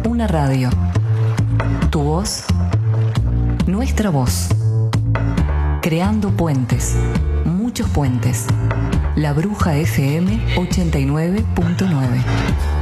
Una radio. Tu voz. Nuestra voz. Creando puentes. Muchos puentes. La Bruja FM 89.9.